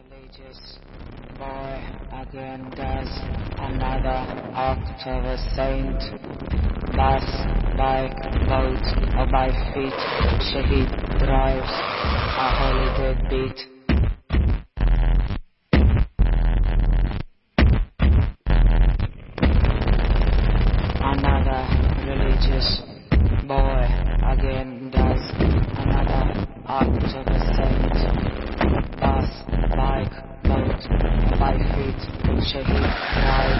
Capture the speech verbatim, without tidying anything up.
Religious boy again does another act of a saint. Bus, bike, boat, or by feet, Shaheed drives a holy deadbeat. Another religious boy again does another act of a saint. Bus, bike, boat, by feet, Shaheed drives